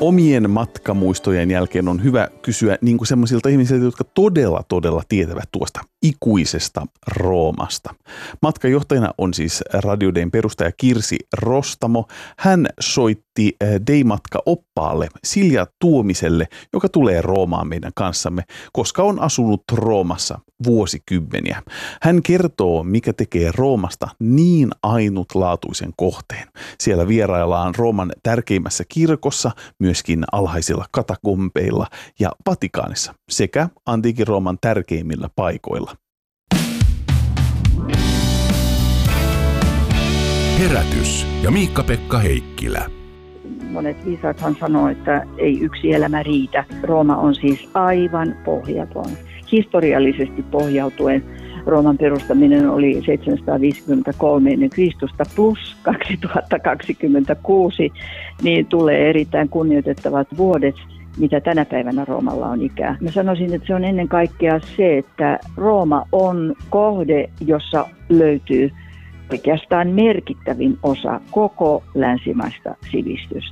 Omien matkamuistojen jälkeen on hyvä kysyä niin kuin semmoisilta ihmisiltä, jotka todella tietävät tuosta ikuisesta Roomasta. Matkajohtajana on siis Radio Dayn perustaja Kirsi Rostamo. Hän soitti Day-matka-oppaalle Silja Tuomiselle, joka tulee Roomaan meidän kanssamme, koska on asunut Roomassa vuosikymmeniä. Hän kertoo, mikä tekee Roomasta niin ainutlaatuisen kohteen. Siellä vieraillaan Rooman tärkeimmässä kirkossa, myöskin alhaisilla katakombeilla ja Vatikaanissa sekä antiikin Rooman tärkeimmillä paikoilla. Herätys ja Miikka-Pekka Heikkilä. Monet viisaathan sanoo, että ei yksi elämä riitä. Rooma on siis aivan pohjaton. Historiallisesti pohjautuen Rooman perustaminen oli 753 ennen Kristusta plus 2026, niin tulee erittäin kunnioitettavat vuodet, mitä tänä päivänä Roomalla on ikää. Mä sanoisin, että se on ennen kaikkea se, että Rooma on kohde, jossa löytyy oikeastaan merkittävin osa koko länsimaista sivistystä.